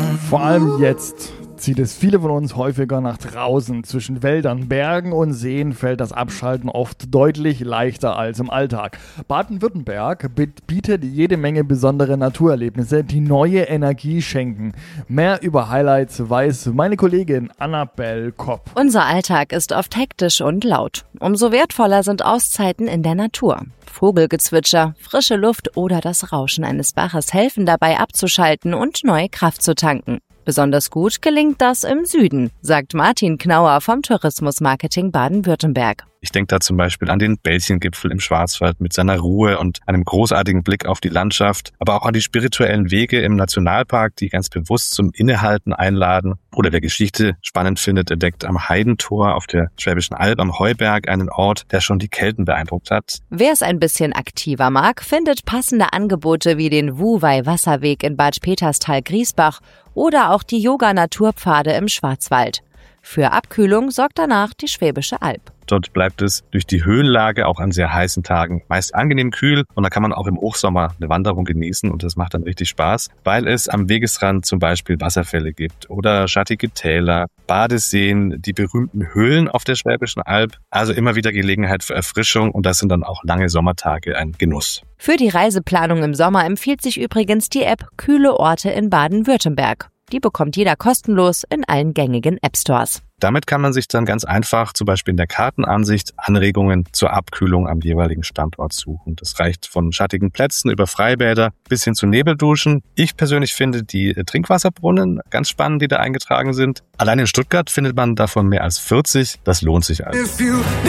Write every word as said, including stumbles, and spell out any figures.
Vor allem jetzt zieht es viele von uns häufiger nach draußen. Zwischen Wäldern, Bergen und Seen fällt das Abschalten oft deutlich leichter als im Alltag. Baden-Württemberg bietet jede Menge besondere Naturerlebnisse, die neue Energie schenken. Mehr über Highlights weiß meine Kollegin Annabelle Kopp. Unser Alltag ist oft hektisch und laut. Umso wertvoller sind Auszeiten in der Natur. Vogelgezwitscher, frische Luft oder das Rauschen eines Baches helfen dabei abzuschalten und neue Kraft zu tanken. Besonders gut gelingt das im Süden, sagt Martin Knauer vom Tourismusmarketing Baden-Württemberg. Ich denke da zum Beispiel an den Belchengipfel im Schwarzwald mit seiner Ruhe und einem großartigen Blick auf die Landschaft, aber auch an die spirituellen Wege im Nationalpark, die ganz bewusst zum Innehalten einladen. Oder wer Geschichte spannend findet, entdeckt am Heidentor auf der Schwäbischen Alb am Heuberg einen Ort, der schon die Kelten beeindruckt hat. Wer es ein bisschen aktiver mag, findet passende Angebote wie den Wuhwei-Wasserweg in Bad Peterstal-Griesbach oder auch die Yoga-Naturpfade im Schwarzwald. Für Abkühlung sorgt danach die Schwäbische Alb. Dort bleibt es durch die Höhenlage auch an sehr heißen Tagen meist angenehm kühl und da kann man auch im Hochsommer eine Wanderung genießen und das macht dann richtig Spaß, weil es am Wegesrand zum Beispiel Wasserfälle gibt oder schattige Täler, Badeseen, die berühmten Höhlen auf der Schwäbischen Alb, also immer wieder Gelegenheit für Erfrischung und das sind dann auch lange Sommertage ein Genuss. Für die Reiseplanung im Sommer empfiehlt sich übrigens die App Kühle Orte in Baden-Württemberg. Die bekommt jeder kostenlos in allen gängigen App-Stores. Damit kann man sich dann ganz einfach, zum Beispiel in der Kartenansicht, Anregungen zur Abkühlung am jeweiligen Standort suchen. Das reicht von schattigen Plätzen über Freibäder bis hin zu Nebelduschen. Ich persönlich finde die Trinkwasserbrunnen ganz spannend, die da eingetragen sind. Allein in Stuttgart findet man davon mehr als vierzig. Das lohnt sich also.